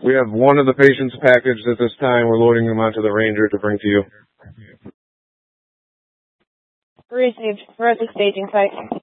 We have one of the patients packaged at this time. We're loading them onto the Ranger to bring to you. Received. We're at the staging site.